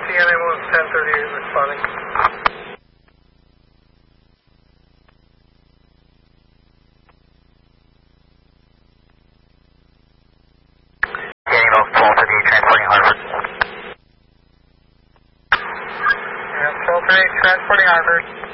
Indiana ambulance 1038 responding. Danny Mills 1238 transporting Harvard. Yeah, 1238 transporting Harvard.